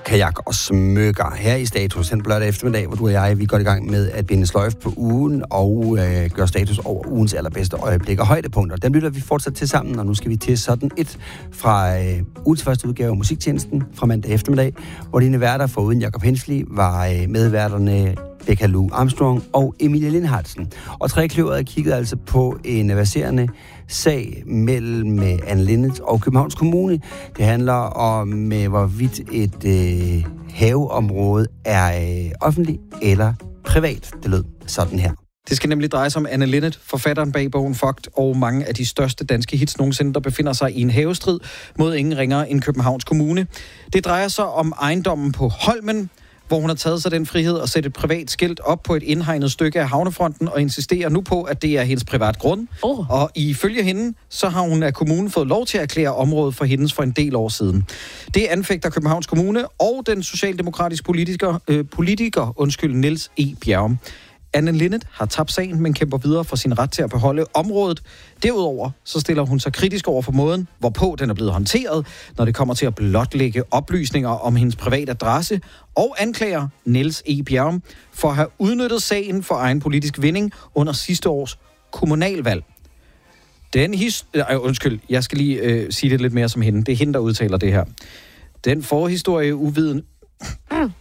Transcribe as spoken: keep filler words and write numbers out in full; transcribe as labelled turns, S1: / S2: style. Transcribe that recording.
S1: kajak og smykker her i Status en blød eftermiddag, hvor du og jeg, vi går i gang med at binde sløjf på ugen og øh, gøre status over ugens allerbedste øjeblikker og højdepunkter. Den lytter vi fortsat til sammen, og nu skal vi til sådan et fra øh, ugens første udgave af Musiktjenesten fra mandag eftermiddag, hvor dine værter foruden Jakob Hensley var øh, medværterne Becca Lou Armstrong og Emilie Lindhardsen. Og trekløveret kiggede altså på en verserende sag mellem Anne Linnet og Københavns Kommune. Det handler om, hvorvidt et øh, haveområde er øh, offentligt eller privat. Det lød sådan her.
S2: Det skal nemlig dreje sig om Anne Linnet, forfatteren bag bogen Fucked, og mange af de største danske hits nogensinde, der befinder sig i en havestrid mod ingen ringere end Københavns Kommune. Det drejer sig om ejendommen på Holmen, hvor hun har taget sig den frihed at sætte et privat skilt op på et indhegnet stykke af havnefronten og insisterer nu på, at det er hendes privat grund. Oh. Og ifølge hende, så har hun af kommunen fået lov til at erklære området for hendes for en del år siden. Det anfægter Københavns Kommune og den socialdemokratiske politiker, øh, politiker undskyld, Niels E. Bjerrum. Anne Linnet har tabt sagen, men kæmper videre for sin ret til at beholde området. Derudover så stiller hun sig kritisk over for måden, hvorpå den er blevet håndteret, når det kommer til at blotlægge oplysninger om hendes private adresse, og anklager Niels E. Bjerrum for at have udnyttet sagen for egen politisk vinding under sidste års kommunalvalg. Den his... Øh, undskyld, jeg skal lige øh, sige det lidt mere som hende. Det er hende, der udtaler det her. Den forhistorie uviden,